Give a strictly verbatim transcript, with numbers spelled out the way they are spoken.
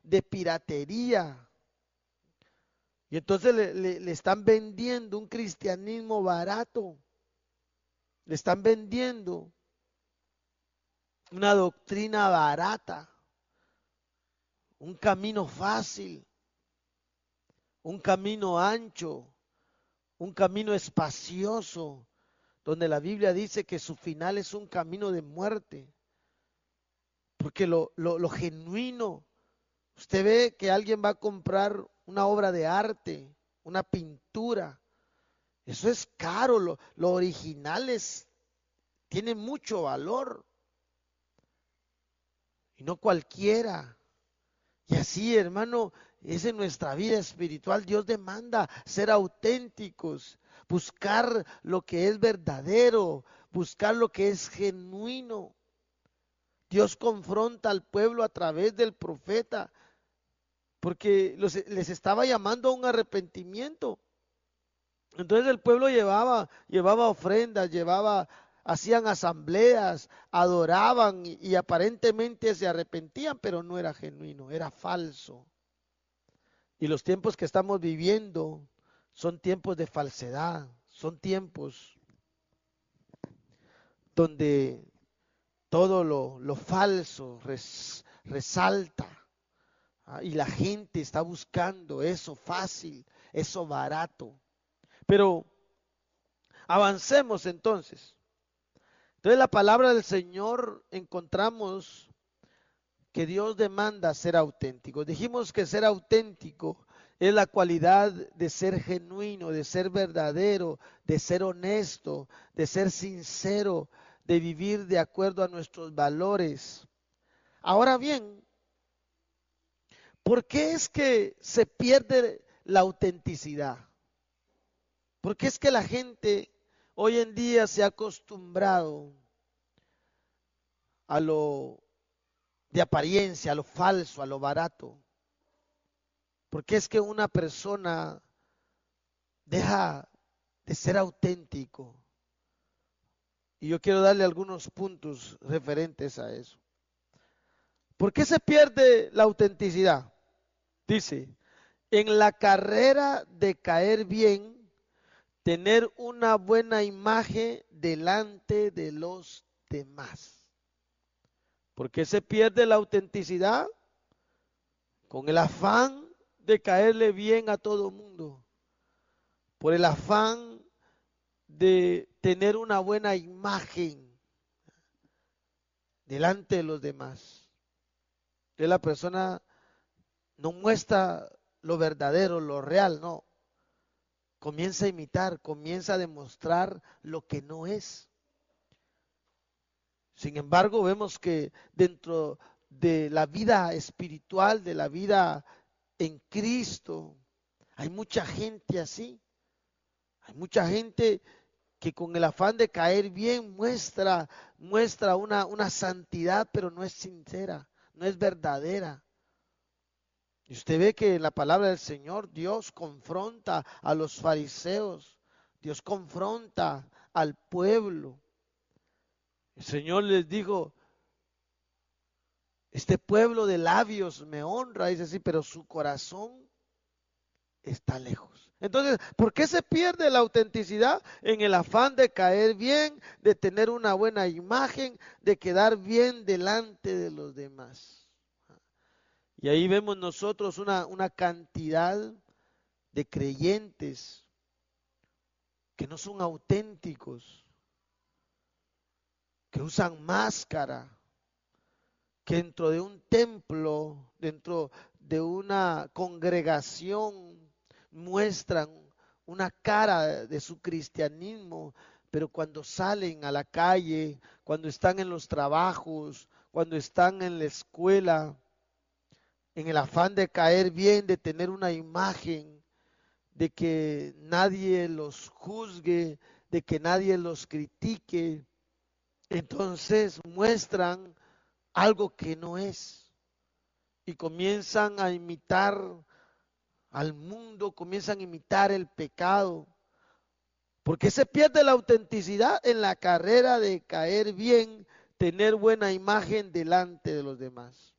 de piratería. Y entonces le, le, le están vendiendo un cristianismo barato. Le están vendiendo una doctrina barata, un camino fácil, un camino ancho, un camino espacioso, donde la Biblia dice que su final es un camino de muerte. Porque lo, lo, lo genuino, usted ve que alguien va a comprar una obra de arte, una pintura, eso es caro, lo, lo original es, tiene mucho valor. Y no cualquiera. Y así, hermano, es en nuestra vida espiritual. Dios demanda ser auténticos, buscar lo que es verdadero, buscar lo que es genuino. Dios confronta al pueblo a través del profeta, porque los, les estaba llamando a un arrepentimiento. Entonces el pueblo llevaba, llevaba ofrendas, llevaba, hacían asambleas, adoraban y, y aparentemente se arrepentían, pero no era genuino, era falso. Y los tiempos que estamos viviendo son tiempos de falsedad, son tiempos donde todo lo, lo falso res, resalta. ¿Ah? Y la gente está buscando eso fácil, eso barato. Pero avancemos entonces. Entonces la palabra del Señor encontramos que Dios demanda ser auténtico. Dijimos que ser auténtico es la cualidad de ser genuino, de ser verdadero, de ser honesto, de ser sincero, de vivir de acuerdo a nuestros valores. Ahora bien, ¿por qué es que se pierde la autenticidad? ¿Por qué es que la gente hoy en día se ha acostumbrado a lo de apariencia, a lo falso, a lo barato? Porque es que una persona deja de ser auténtico. Y yo quiero darle algunos puntos referentes a eso. ¿Por qué se pierde la autenticidad? Dice, en la carrera de caer bien, tener una buena imagen delante de los demás. ¿Por qué se pierde la autenticidad? Con el afán de caerle bien a todo mundo, por el afán de tener una buena imagen delante de los demás. Que la persona no muestra lo verdadero, lo real, no. Comienza a imitar, comienza a demostrar lo que no es. Sin embargo, vemos que dentro de la vida espiritual, de la vida en Cristo, hay mucha gente así. Hay mucha gente que con el afán de caer bien muestra, muestra una, una santidad, pero no es sincera, no es verdadera. Y usted ve que en la palabra del Señor Dios confronta a los fariseos, Dios confronta al pueblo. El Señor les dijo, este pueblo de labios me honra, dice así, pero su corazón está lejos. Entonces, ¿por qué se pierde la autenticidad? En el afán de caer bien, de tener una buena imagen, de quedar bien delante de los demás. Y ahí vemos nosotros una, una cantidad de creyentes que no son auténticos, que usan máscara, que dentro de un templo, dentro de una congregación, muestran una cara de su cristianismo, pero cuando salen a la calle, cuando están en los trabajos, cuando están en la escuela, en el afán de caer bien, de tener una imagen, de que nadie los juzgue, de que nadie los critique, entonces muestran algo que no es y comienzan a imitar al mundo, comienzan a imitar el pecado. Porque se pierde la autenticidad en la carrera de caer bien, tener buena imagen delante de los demás.